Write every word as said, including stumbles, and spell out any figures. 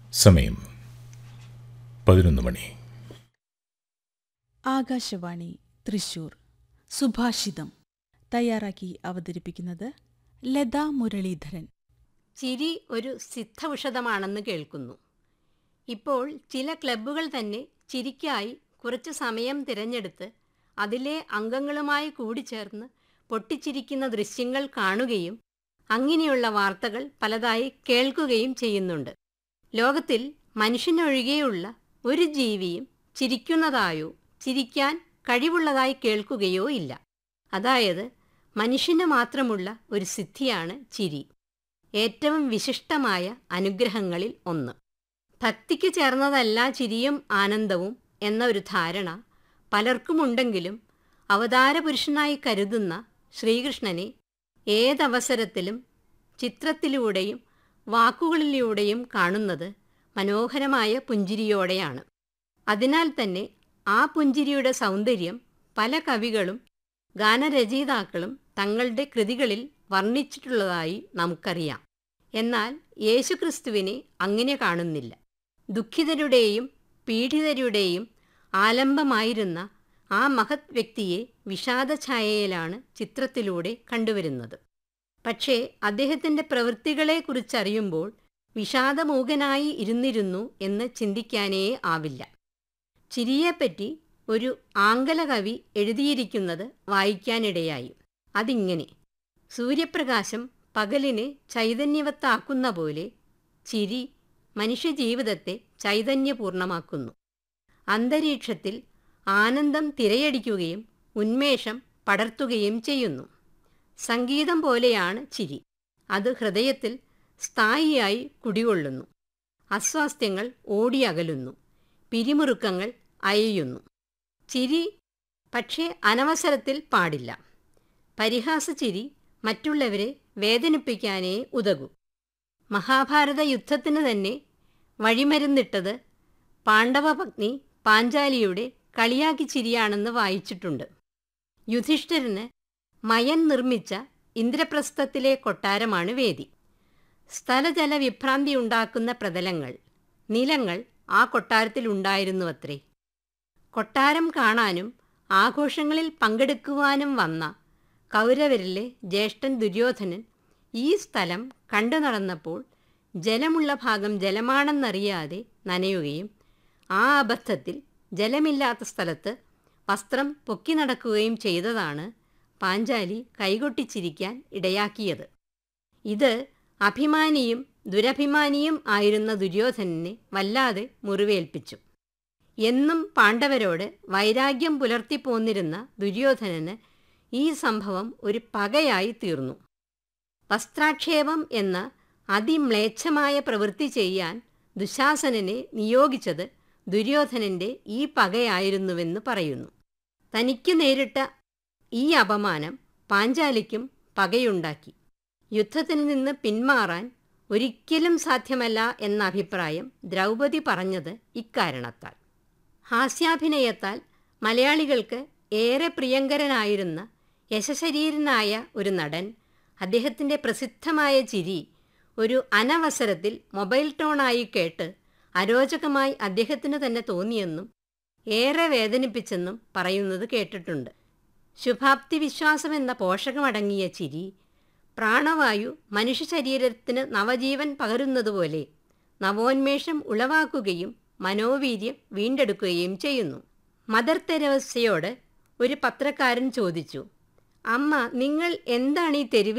സമയം പതിനൊന്ന് മണി. ആകാശവാണി തൃശൂർ. സുഭാഷിതം തയ്യാറാക്കി അവതരിപ്പിക്കുന്നത് ലതാ മുരളീധരൻ. ചിരി ഒരു സിദ്ധൌഷധമാണെന്ന് കേൾക്കുന്നു. ഇപ്പോൾ ചില ക്ലബ്ബുകൾ തന്നെ ചിരിക്കായി കുറച്ച് സമയം തിരഞ്ഞെടുത്ത് അതിലെ അംഗങ്ങളുമായി കൂടിച്ചേർന്ന് പൊട്ടിച്ചിരിക്കുന്ന ദൃശ്യങ്ങൾ കാണുകയും അങ്ങനെയുള്ള വാർത്തകൾ പലതായി കേൾക്കുകയും ചെയ്യുന്നുണ്ട്. ലോകത്തിൽ മനുഷ്യനൊഴികെയുള്ള ഒരു ജീവിയും ചിരിക്കുന്നതായോ ചിരിക്കാൻ കഴിവുള്ളതായി കേൾക്കുകയോ ഇല്ല. അതായത് മനുഷ്യന് മാത്രമുള്ള ഒരു സിദ്ധിയാണ് ചിരി, ഏറ്റവും വിശിഷ്ടമായ അനുഗ്രഹങ്ങളിൽ ഒന്ന്. ഭക്തിക്ക് ചേർന്നതല്ല ചിരിയും ആനന്ദവും എന്ന ഒരു ധാരണ പലർക്കുമുണ്ടെങ്കിലും അവതാരപുരുഷനായി കരുതുന്ന ശ്രീകൃഷ്ണനെ ഏതവസരത്തിലും ചിത്രത്തിലൂടെയും വാക്കുകളിലൂടെയും കാണുന്നത് മനോഹരമായ പുഞ്ചിരിയോടെയാണ്. അതിനാൽ തന്നെ ആ പുഞ്ചിരിയുടെ സൗന്ദര്യം പല കവികളും ഗാനരചയിതാക്കളും തങ്ങളുടെ കൃതികളിൽ വർണ്ണിച്ചിട്ടുള്ളതായി നമുക്കറിയാം. എന്നാൽ യേശുക്രിസ്തുവിനെ അങ്ങനെ കാണുന്നില്ല. ദുഃഖിതരുടെയും പീഡിതരുടെയും ആലംബമായിരുന്ന ആ മഹത് വ്യക്തിയെ വിഷാദഛായയിലാണ് ചിത്രത്തിലൂടെ കണ്ടുവരുന്നത്. പക്ഷേ അദ്ദേഹത്തിൻ്റെ പ്രവൃത്തികളെക്കുറിച്ചറിയുമ്പോൾ വിഷാദമൂകനായി ഇരുന്നിരുന്നു എന്ന് ചിന്തിക്കാനേ ആവില്ല. ചിരിയെപ്പറ്റി ഒരു ആംഗല കവി എഴുതിയിരിക്കുന്നത് വായിക്കാനിടയായി. അതിങ്ങനെ: സൂര്യപ്രകാശം പകലിനെ ചൈതന്യവത്താക്കുന്ന പോലെ ചിരി മനുഷ്യജീവിതത്തെ ചൈതന്യപൂർണമാക്കുന്നു. അന്തരീക്ഷത്തിൽ ആനന്ദം തിരയടിക്കുകയും ഉന്മേഷം പടർത്തുകയും ചെയ്യുന്നു. സംഗീതം പോലെയാണ് ചിരി. അത് ഹൃദയത്തിൽ സ്ഥായിയായി കുടികൊള്ളുന്നു. അസ്വാസ്ഥ്യങ്ങൾ ഓടിയകലുന്നു, പിരിമുറുക്കങ്ങൾ അയയുന്നു. ചിരി പക്ഷേ അനവസരത്തിൽ പാടില്ല. പരിഹാസച്ചിരി മറ്റുള്ളവരെ വേദനിപ്പിക്കാനേ ഉതകൂ. മഹാഭാരത യുദ്ധത്തിന് തന്നെ വഴിമരുന്നിട്ടത് പാണ്ഡവപത്നി പാഞ്ചാലിയുടെ കളിയാക്കി ചിരിയാണെന്ന് വായിച്ചിട്ടുണ്ട്. യുധിഷ്ഠിരന് മയൻ നിർമ്മിച്ച ഇന്ദ്രപ്രസ്ഥത്തിലെ കൊട്ടാരമാണ് വേദി. സ്ഥലജല വിഭ്രാന്തി ഉണ്ടാക്കുന്ന പ്രതലങ്ങൾ, നിലങ്ങൾ ആ കൊട്ടാരത്തിലുണ്ടായിരുന്നുവത്രേ. കൊട്ടാരം കാണാനും ആഘോഷങ്ങളിൽ പങ്കെടുക്കുവാനും വന്ന കൗരവരിലെ ജ്യേഷ്ഠൻ ദുര്യോധനൻ ഈ സ്ഥലം കണ്ടു നടന്നപ്പോൾ ജലമുള്ള ഭാഗം ജലമാണെന്നറിയാതെ നനയുകയും ആ അബദ്ധത്തിൽ ജലമില്ലാത്ത സ്ഥലത്ത് വസ്ത്രം പൊക്കി നടക്കുകയും ചെയ്തതാണ് പാഞ്ചാലി കൈകൊട്ടിച്ചിരിക്കാൻ ഇടയാക്കിയത്. ഇത് അഭിമാനിയും ദുരഭിമാനിയും ആയിരുന്ന ദുര്യോധനനെ വല്ലാതെ മുറിവേൽപ്പിച്ചു. എന്നും പാണ്ഡവരോട് വൈരാഗ്യം പുലർത്തിപ്പോന്നിരുന്ന ദുര്യോധനന് ഈ സംഭവം ഒരു പകയായി തീർന്നു. വസ്ത്രാക്ഷേപം എന്ന അതിമ്ലേച്ഛമായ പ്രവൃത്തി ചെയ്യാൻ ദുശാസനനെ നിയോഗിച്ചത് ദുര്യോധനൻ്റെ ഈ പകയായിരുന്നുവെന്ന് പറയുന്നു. തനിക്ക് നേരിട്ട ഈ അപമാനം പാഞ്ചാലിക്കും പകയുണ്ടാക്കി. യുദ്ധത്തിൽ നിന്ന് പിന്മാറാൻ ഒരിക്കലും സാധ്യമല്ല എന്ന അഭിപ്രായം ദ്രൗപദി പറഞ്ഞത് ഇക്കാരണത്താൽ. ഹാസ്യാഭിനയത്താൽ മലയാളികൾക്ക് ഏറെ പ്രിയങ്കരനായിരുന്ന യശശരീരനായ ഒരു നടൻ അദ്ദേഹത്തിൻ്റെ പ്രസിദ്ധമായ ചിരി ഒരു അനവസരത്തിൽ മൊബൈൽ ടോണായി കേട്ട് അരോചകമായി അദ്ദേഹത്തിന് തന്നെ തോന്നിയെന്നും ഏറെ വേദനിപ്പിച്ചെന്നും പറയുന്നത് കേട്ടിട്ടുണ്ട്. ശുഭാപ്തി വിശ്വാസമെന്ന പോഷകമടങ്ങിയ ചിരി പ്രാണവായു മനുഷ്യ ശരീരത്തിന് നവജീവൻ പകരുന്നതുപോലെ നവോന്മേഷം ഉളവാക്കുകയും മനോവീര്യം വീണ്ടെടുക്കുകയും ചെയ്യുന്നു. മദർ തെരേസയോട് ഒരു പത്രക്കാരൻ ചോദിച്ചു, "അമ്മ, നിങ്ങൾ എന്താണ് ഈ തെരുവിൽ